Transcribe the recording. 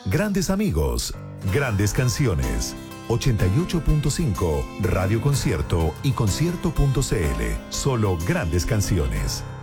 Grandes amigos, grandes canciones. 88.5 Radio Concierto y concierto.cl. Solo grandes canciones.